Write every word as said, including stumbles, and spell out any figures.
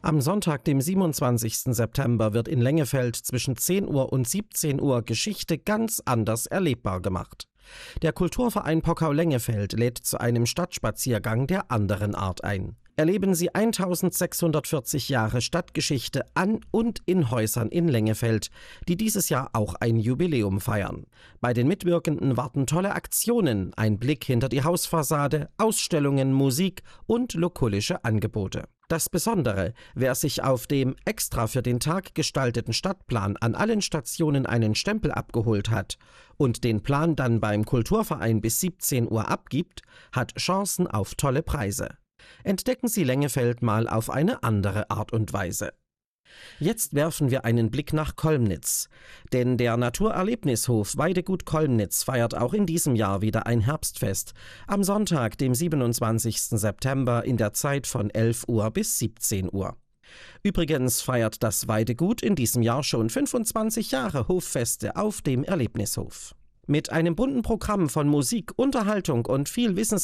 Am Sonntag, dem siebenundzwanzigsten September, wird in Lengefeld zwischen zehn Uhr und siebzehn Uhr Geschichte ganz anders erlebbar gemacht. Der Kulturverein Pockau-Lengefeld lädt zu einem Stadtspaziergang der anderen Art ein. Erleben Sie eintausendsechshundertvierzig Jahre Stadtgeschichte an und in Häusern in Lengefeld, die dieses Jahr auch ein Jubiläum feiern. Bei den Mitwirkenden warten tolle Aktionen, ein Blick hinter die Hausfassade, Ausstellungen, Musik und lokulische Angebote. Das Besondere: Wer sich auf dem extra für den Tag gestalteten Stadtplan an allen Stationen einen Stempel abgeholt hat und den Plan dann beim Kulturverein bis siebzehn Uhr abgibt, hat Chancen auf tolle Preise. Entdecken Sie Lengefeld mal auf eine andere Art und Weise. Jetzt werfen wir einen Blick nach Kolmnitz, denn der Naturerlebnishof Weidegut Kolmnitz feiert auch in diesem Jahr wieder ein Herbstfest, am Sonntag, dem siebenundzwanzigsten September in der Zeit von elf Uhr bis siebzehn Uhr. Übrigens feiert das Weidegut in diesem Jahr schon fünfundzwanzig Jahre Hoffeste auf dem Erlebnishof. Mit einem bunten Programm von Musik, Unterhaltung und viel Wissenswertes